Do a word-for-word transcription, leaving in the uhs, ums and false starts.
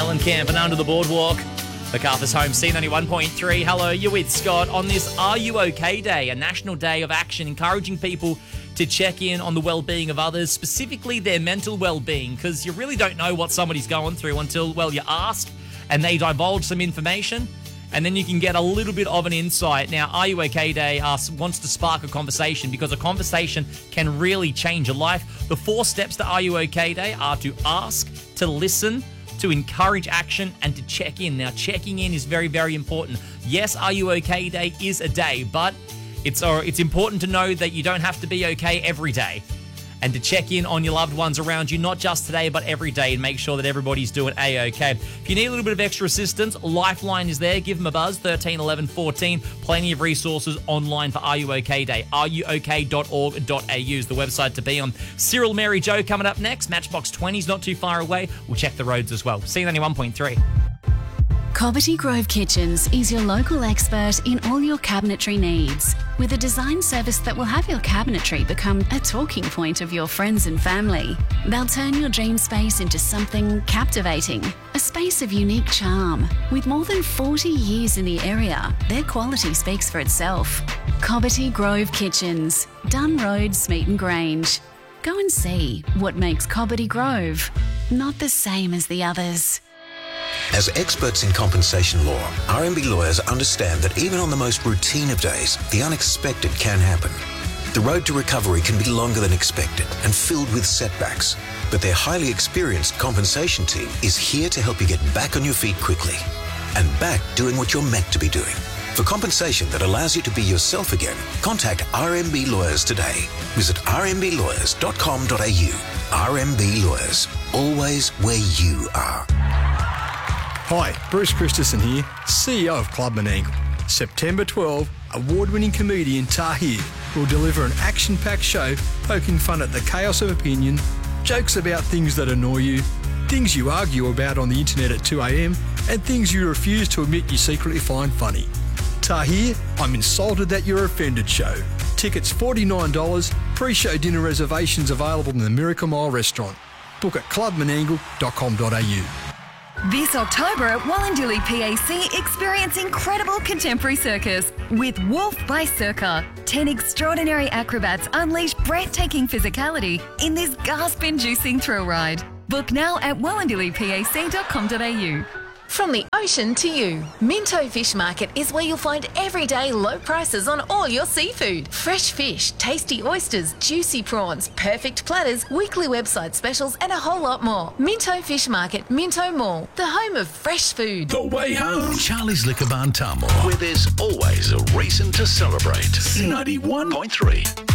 Mellencamp and Under the Boardwalk. MacArthur's home, C ninety-one point three. Hello, you're with Scott on this Are You OK Day, a national day of action, encouraging people to check in on the well-being of others, specifically their mental well-being, because you really don't know what somebody's going through until, well, you ask and they divulge some information, and then you can get a little bit of an insight. Now, Are You OK Day uh, wants to spark a conversation, because a conversation can really change your life. The four steps to Are You OK Day are to ask, to listen, to encourage action, and to check in. Now, checking in is very, very important. Yes, Are You OK Day is a day, but it's uh, it's important to know that you don't have to be okay every day, and to check in on your loved ones around you, not just today, but every day, and make sure that everybody's doing A-OK. If you need a little bit of extra assistance, Lifeline is there. Give them a buzz, thirteen eleven fourteen. Plenty of resources online for Are You OK Day. are you ok dot org dot a u is the website to be on. Cyril, Mary Jo coming up next. Matchbox twenty is not too far away. We'll check the roads as well. C ninety-one point three. Cobbitty Grove Kitchens is your local expert in all your cabinetry needs, with a design service that will have your cabinetry become a talking point of your friends and family. They'll turn your dream space into something captivating, a space of unique charm. With more than forty years in the area, their quality speaks for itself. Cobbitty Grove Kitchens, Dunn Road, Smeaton Grange. Go and see what makes Cobbitty Grove not the same as the others. As experts in compensation law, R M B lawyers understand that even on the most routine of days, the unexpected can happen. The road to recovery can be longer than expected and filled with setbacks, but their highly experienced compensation team is here to help you get back on your feet quickly and back doing what you're meant to be doing. For compensation that allows you to be yourself again, contact R M B Lawyers today. Visit r m b lawyers dot com dot a u. R M B Lawyers, always where you are. Hi, Bruce Christensen here, C E O of Club Menangle. September twelfth, award-winning comedian Tahir will deliver an action-packed show poking fun at the chaos of opinion, jokes about things that annoy you, things you argue about on the internet at two a.m, and things you refuse to admit you secretly find funny. Tahir, I'm Insulted That You're Offended show. Tickets forty-nine dollars, pre-show dinner reservations available in the Miracle Mile restaurant. Book at club menangle dot com dot a u. This October at Wallandilly P A C, experience incredible contemporary circus with Wolf by Circa. Ten extraordinary acrobats unleash breathtaking physicality in this gasp-inducing thrill ride. Book now at wallandilly pac dot com dot a u. From the ocean to you, Minto Fish Market is where you'll find everyday low prices on all your seafood. Fresh fish, tasty oysters, juicy prawns, perfect platters, weekly website specials, and a whole lot more. Minto Fish Market, Minto Mall, the home of fresh food. The way home. Charlie's Liquor Barn Tamworth, where there's always a reason to celebrate. C ninety-one point three.